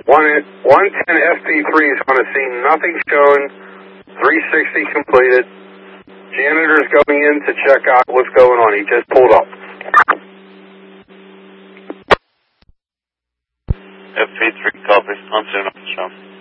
110 SP3 is on the scene. Nothing showing. 360 completed. Janitor's going in to check out what's going on. He just pulled up. FP3 copies. On soon, show.